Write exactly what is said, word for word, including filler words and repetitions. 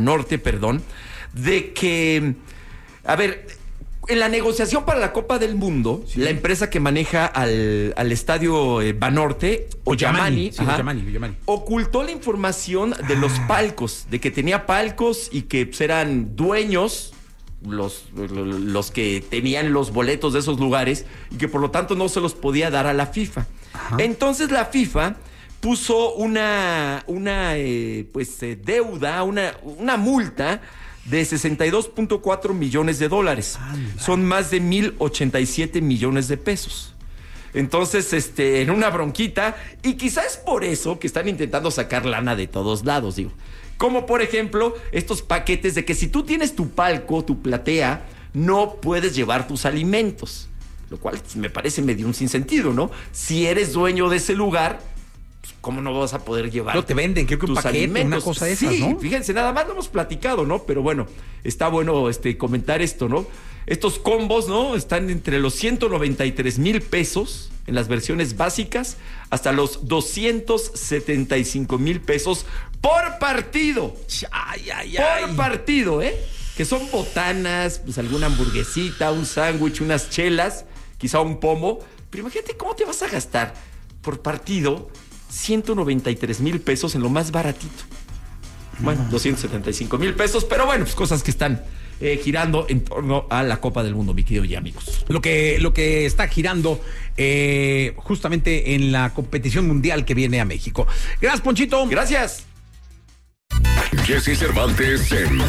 Norte, perdón, de que, a ver, en la negociación para la Copa del Mundo, sí. la empresa que maneja al, al estadio eh, Banorte, o Yamani, sí, Yamani, Yamani, ocultó la información de los palcos, de que tenía palcos y que pues, eran dueños los, los que tenían los boletos de esos lugares y que por lo tanto no se los podía dar a la FIFA. Ajá. Entonces la FIFA puso una, una eh, pues, eh, deuda, una, una multa de sesenta y dos punto cuatro millones de dólares. Anda. Son más de mil ochenta y siete millones de pesos. Entonces, este, en una bronquita, y quizás es por eso que están intentando sacar lana de todos lados, digo. Como por ejemplo, estos paquetes de que si tú tienes tu palco, tu platea, no puedes llevar tus alimentos. Lo cual me parece medio un sinsentido, ¿no? Si eres dueño de ese lugar, ¿cómo no vas a poder llevar? No te venden, creo que un paquete, alimentos? Una cosa de esas, sí, ¿no? Fíjense, nada más lo hemos platicado, ¿no? Pero bueno, está bueno este, comentar esto, ¿no? Estos combos, ¿no? Están entre los ciento noventa y tres mil pesos en las versiones básicas hasta los doscientos setenta y cinco mil pesos por partido. Ay, ay, por ay. partido, ¿eh? Que son botanas, pues alguna hamburguesita, un sándwich, unas chelas, quizá un pomo. Pero imagínate cómo te vas a gastar por partido ciento noventa y tres mil pesos en lo más baratito. Bueno, doscientos setenta y cinco mil pesos, pero bueno, pues cosas que están eh, girando en torno a la Copa del Mundo, mi querido y amigos. Lo que, lo que está girando eh, justamente en la competición mundial que viene a México. Gracias, Ponchito. Gracias. Jesse Cervantes en